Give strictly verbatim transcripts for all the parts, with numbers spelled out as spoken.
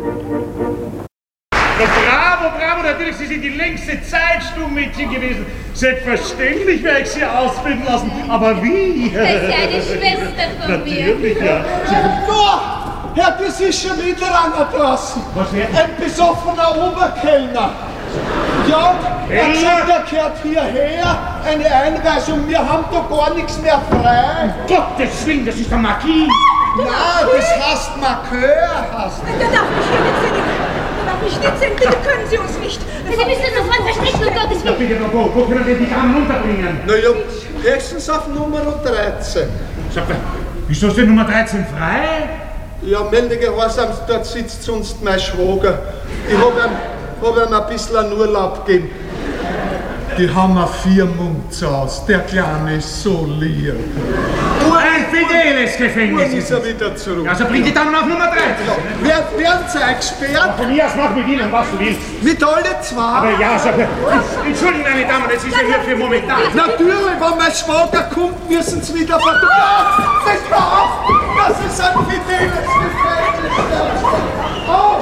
Ja, bravo, bravo, natürlich, Sie sind die längste Zeit Stummmädchen gewesen. Selbstverständlich werde ich Sie ausbilden lassen, aber wie? Das ist ja eine Schwester von mir. Natürlich, ja. Da, Herr, das ist schon wieder einer draußen. Was wär? Ein besoffener Oberkellner. Ja, er hat gesagt, er gehört hierher. Eine Einweisung, wir haben da gar nichts mehr frei. Gottes Willen, das ist der Marquis. Nein, das heißt Markeur. Heißt. Der darf mich hier nicht sehen. Der darf mich nicht sehen. Bitte können Sie uns nicht. Sie müssen sofort verstecken, um Gottes Ja, Willen. bitte, wo, wo können wir die Damen unterbringen? Na ja, höchstens auf Nummer dreizehn. Sag mal, wieso ist die Nummer dreizehn frei? Ja, Meldegehorsam, dort sitzt sonst mein Schwager. Ich hab ihm, hab ihm ein bisschen einen Urlaub gegeben. Die haben ein Viermundshaus, der Kleine ist so lieb. Ein fideles Gefängnis Dann ist ist er es. wieder zurück. Also bring die Damen auf Nummer dreizehn. Wer, werden Sie eingesperrt? Von mir aus mach mit ihnen, was du willst. Mit alle zwei? Aber ja, sag mal, entschuldigen meine Damen, das ist ja hier für momentan. Natürlich, wenn mein Schwager kommt, müssen Sie wieder fotografieren. Das auf! Das ist ein fideles Gefängnis. Oh!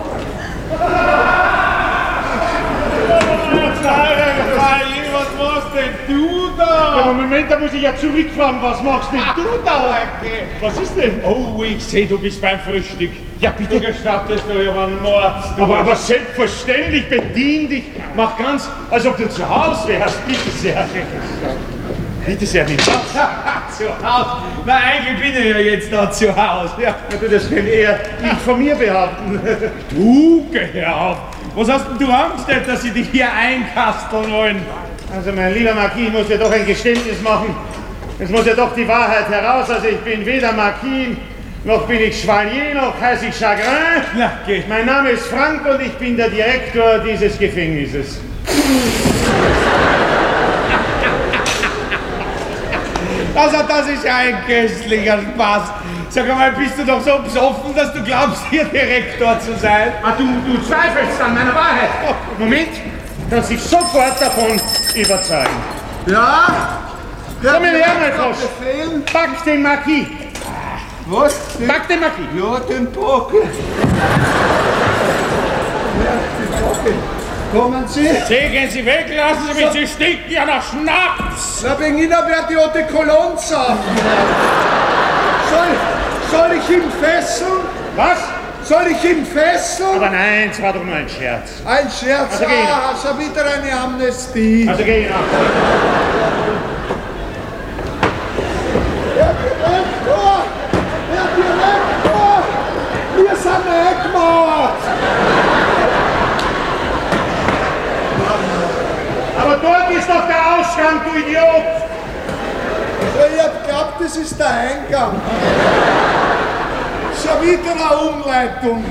Was machst denn du Ja, da? aber Moment, da muss ich ja zurückfragen, was machst denn du da? Was ist denn? Oh, ich sehe, du bist beim Frühstück. Ja, Du bitte. gestattest doch über einen Mord. Aber, aber selbstverständlich, bedien dich. Mach ganz, als ob du zu Hause wärst. Bitte sehr. Bitte sehr, nicht wahr? Zu Hause? Na, eigentlich bin ich ja jetzt da zu Hause. Ja. Ja, du, das kann eher ich von mir behaupten. Du, geh auf. Was hast denn du Angst, dass sie dich hier einkasteln wollen? Also, mein lieber Marquis, ich muss ja doch ein Geständnis machen. Es muss ja doch die Wahrheit heraus. Also, ich bin weder Marquis, noch bin ich Chevalier, noch heiße ich Chagrin. Na, geh. Mein Name ist Frank und ich bin der Direktor dieses Gefängnisses. Also, das ist ja ein köstlicher Spaß. Sag mal, bist du doch so besoffen, dass du glaubst, hier Direktor zu sein? Ah, du, du zweifelst an meiner Wahrheit. Moment, kannst dich sofort davon überzeugen. Ja? Komm her, mein Frosch. Befehlen? Pack den Marquis. Was? Den, Pack den Marquis. ja, den Pockel. Ja, den Pockel. Kommen Sie? Sie, gehen Sie weg, lassen Sie mich, Sie stinken ja nach Schnaps. Na, wegen Ihnen wird die Eau de Cologne saufen. Soll, soll ich ihn fesseln? Was? Soll ich ihn fesseln? Aber nein, es war doch nur ein Scherz. Ein Scherz, Also geh. ah, schon wieder eine Amnestie. Also geh nach. Herr Direktor! Herr Direktor! Wir sind eingemauert! Aber dort ist doch der Ausgang, du Idiot! Ich hab geglaubt, das ist der Eingang. Schon wieder eine Umleitung.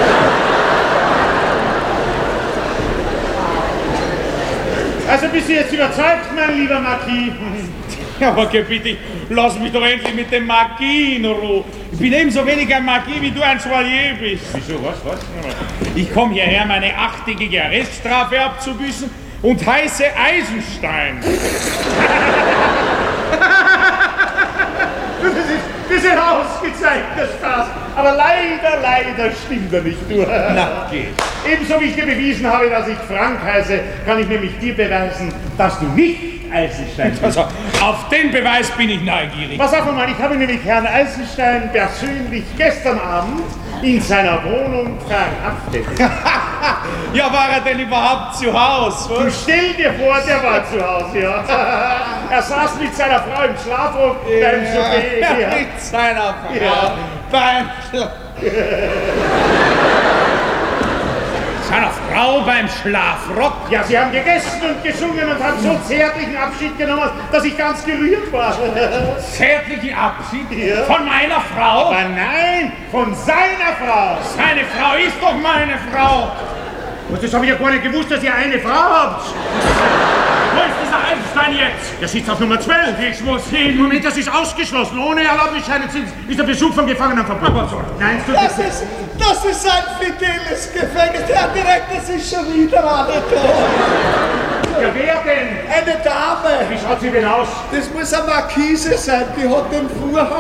Also bist du jetzt überzeugt, mein lieber Marquis? Ja, aber geh bitte, lass mich doch endlich mit dem Marquis in Ruhe. Ich bin ebenso wenig ein Marquis, wie du ein Chevalier bist. Wieso, was, was? Ich komme hierher, meine achttägige Arreststrafe abzubüßen und heiße Eisenstein. Das ist, das ist ein ausgezeichnter Spaß. Aber leider, leider stimmt er nicht nur. Na, geh. Ebenso wie ich dir bewiesen habe, dass ich Frank heiße, kann ich nämlich dir beweisen, dass du nicht Eisenstein bist. Also, auf den Beweis bin ich neugierig. Pass auf einmal, ich habe nämlich Herrn Eisenstein persönlich gestern Abend in seiner Wohnung verhaftet. Ja, war er denn überhaupt zu Hause? Und stell dir vor, der war zu Hause, ja. Er saß mit seiner Frau im Schlafrock beim Souper. Ja, Ja. mit seiner Frau. Ja. Beim Schla seiner Frau beim Schlafrock? Ja, sie haben gegessen und gesungen und haben so zärtlichen Abschied genommen, dass ich ganz gerührt war. Zärtlichen Abschied Ja. von meiner Frau? Aber nein, von seiner Frau. Seine Frau ist doch meine Frau. Und das habe ich ja gar nicht gewusst, dass ihr eine Frau habt. Wo ist dieser Eisenstein jetzt? Der sitzt auf Nummer zwölf. Ich muss hin. Moment, das ist ausgeschlossen. Ohne Erlaubnisscheine ist der Besuch von Gefangenen verboten. Aber so. Nein, du Das ist, das ist ein fideles Gefängnis. Herr Direktor, das ist schon wieder eine da. Ja, wer denn? Eine Dame. Wie schaut sie denn aus? Das muss eine Markise sein. Die hat den Vorhang